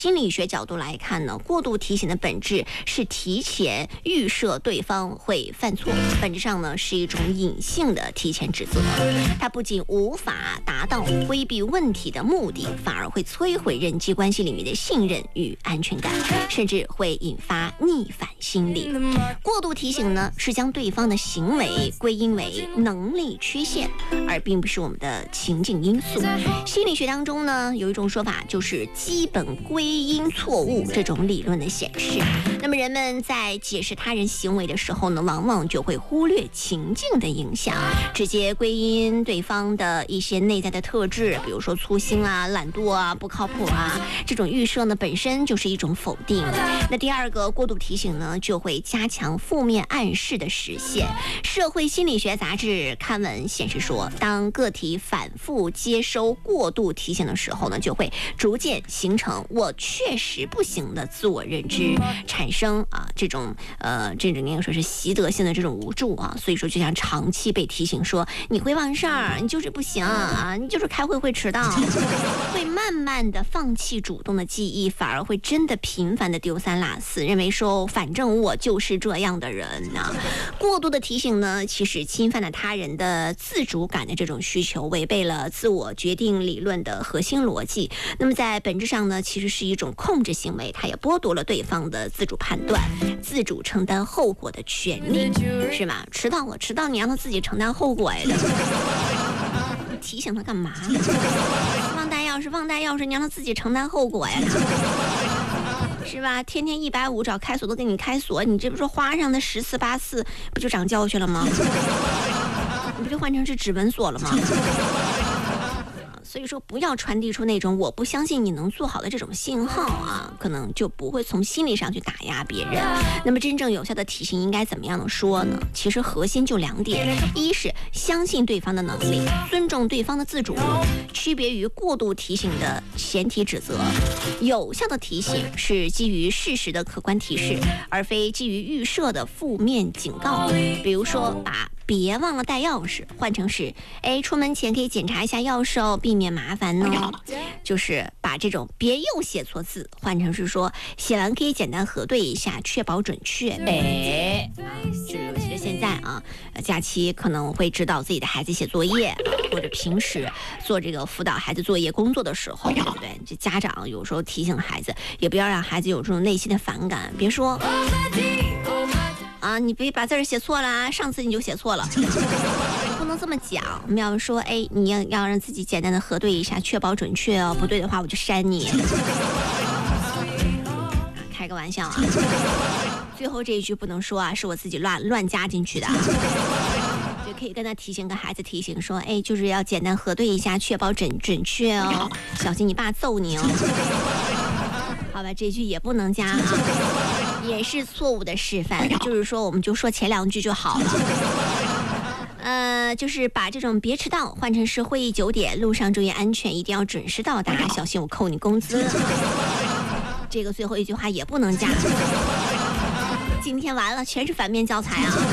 心理学角度来看呢，过度提醒的本质是提前预设对方会犯错，本质上呢是一种隐性的提前指责。它不仅无法达到规避问题的目的，反而会摧毁人际关系里面的信任与安全感，甚至会引发逆反心理。过度提醒呢，是将对方的行为归因为能力缺陷，而并不是我们的情境因素。心理学当中呢，有一种说法就是基本归因错误这种理论的显示，那么人们在解释他人行为的时候呢，往往就会忽略情境的影响，直接归因对方的一些内在的特质，比如说粗心啊、懒惰啊、不靠谱啊，这种预设呢本身就是一种否定。那第二个，过度提醒呢，就会加强负面暗示的实现。社会心理学杂志刊文显示说，当个体反复接收过度提醒的时候呢，就会逐渐形成我确实不行的自我认知，产生这种应该说是习得性的这种无助啊。所以说，就像长期被提醒说你会忘事儿，你就是不行啊，你就是开会会迟到，会慢慢的放弃主动的记忆，反而会真的频繁的丢三落四，认为说反正我就是这样的人呢。过度的提醒呢，其实侵犯了他人的自主感的这种需求，违背了自我决定理论的核心逻辑。那么在本质上呢，其实是一种控制行为，它也剥夺了对方的自主判断、自主承担后果的权利，是吗？迟到你让他自己承担后果呀。提醒他干嘛？忘带钥匙，你让他自己承担后果呀。是吧？天天150找开锁都给你开锁，你这不说花上的10次8次，不就长教训了吗？你不就换成是指纹锁了吗？所以说不要传递出那种我不相信你能做好的这种信号啊，可能就不会从心理上去打压别人。那么真正有效的提醒应该怎么样的说呢？其实核心就2点，一是相信对方的能力，尊重对方的自主，区别于过度提醒的前提指责。有效的提醒是基于事实的客观提示，而非基于预设的负面警告。比如说把别忘了带钥匙换成是出门前可以检查一下钥匙哦，避免麻烦呢。就是把这种别又写错字换成是说写完可以简单核对一下，确保准确。就是尤其是现在假期可能会指导自己的孩子写作业，或者平时做这个辅导孩子作业工作的时候，对不对？这家长有时候提醒孩子，也不要让孩子有这种内心的反感，别说你别把字儿写错了，上次你就写错了，不能这么讲。我们要说，你要让自己简单的核对一下，确保准确哦，不对的话我就删你。开个玩笑啊。最后这一句不能说是我自己乱加进去的就可以跟他提醒，跟孩子提醒说，就是要简单核对一下，确保准确哦，小心你爸揍你哦。好吧，这句也不能加也是错误的示范。就是说我们就说前2句就好了。就是把这种别迟到换成是会议9点，路上注意安全，一定要准时到达，小心我扣你工资。这个最后一句话也不能加。今天完了，全是反面教材啊。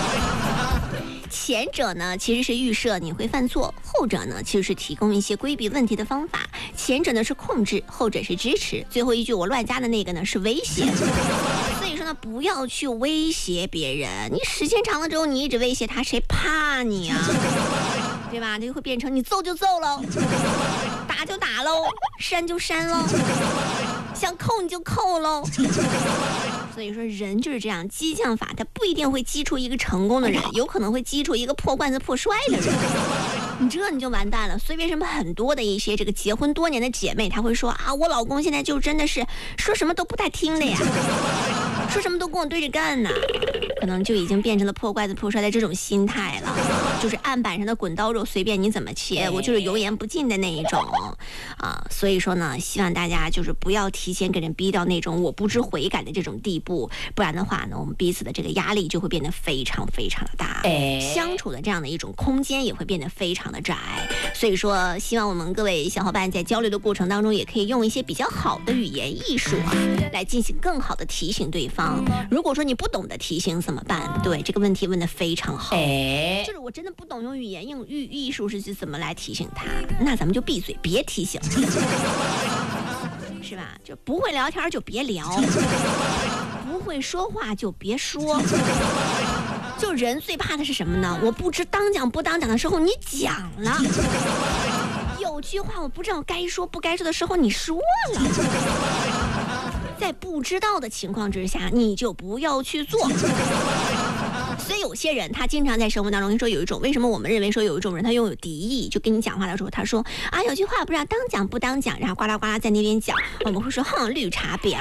前者呢其实是预设你会犯错，后者呢其实是提供一些规避问题的方法。前者呢是控制，后者是支持。最后一句我乱加的那个呢是威胁。所以说呢，不要去威胁别人，你时间长了之后你一直威胁他，谁怕你啊？对吧？这就会变成你揍就揍喽，打就打喽，删就删喽，想扣你就扣喽。所以说人就是这样，激将法它不一定会激出一个成功的人，有可能会激出一个破罐子破摔的人。你就完蛋了。所以为什么很多的一些这个结婚多年的姐妹，她会说我老公现在就真的是说什么都不带听的呀，说什么都跟我对着干呢，可能就已经变成了破罐子破摔的这种心态了，就是案板上的滚刀肉随便你怎么切，我就是油盐不进的那一种所以说呢，希望大家就是不要提前给人逼到那种我不知悔改的这种地步，不然的话呢，我们彼此的这个压力就会变得非常非常的大，相处的这样的一种空间也会变得非常的窄。所以说希望我们各位小伙伴在交流的过程当中，也可以用一些比较好的语言艺术来进行更好的提醒对方。如果说你不懂得提醒怎么办？对，这个问题问得非常好，就是我真的不懂用语言用艺术是怎么来提醒他，那咱们就闭嘴别提醒是是吧？就不会聊天就别聊，不会说话就别说。就人最怕的是什么呢？我不知当讲不当讲的时候你讲了，有句话我不知道该说不该说的时候你说了，在不知道的情况之下你就不要去做。所以有些人他经常在生活当中，你说有一种，为什么我们认为说有一种人他拥有敌意，就跟你讲话的时候他说啊有句话不知道当讲不当讲，然后呱啦呱啦在那边讲，我们会说哼绿茶婊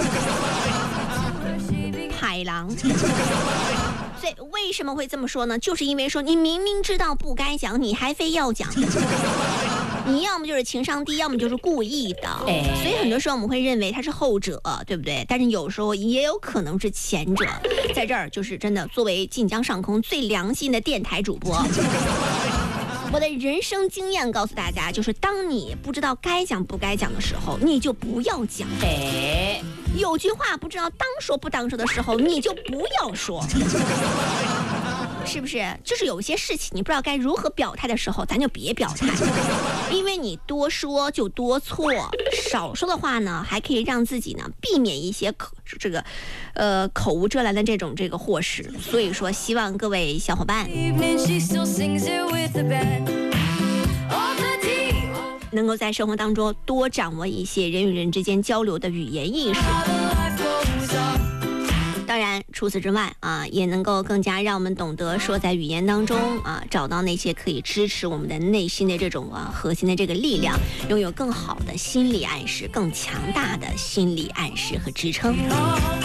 海狼。所以为什么会这么说呢？就是因为说你明明知道不该讲你还非要讲，你要么就是情商低，要么就是故意的。所以很多时候我们会认为他是后者，对不对？但是有时候也有可能是前者。在这儿就是真的作为晋江上空最良心的电台主播，我的人生经验告诉大家，就是当你不知道该讲不该讲的时候你就不要讲。有句话不知道当说不当说的时候你就不要说。是不是？就是有些事情你不知道该如何表态的时候咱就别表态，因为你多说就多错，少说的话呢还可以让自己呢避免一些口无遮拦的这个祸事。所以说希望各位小伙伴能够在生活当中多掌握一些人与人之间交流的语言艺术。当然除此之外也能够更加让我们懂得说在语言当中找到那些可以支持我们的内心的这种核心的这个力量，拥有更好的心理暗示，更强大的心理暗示和支撑。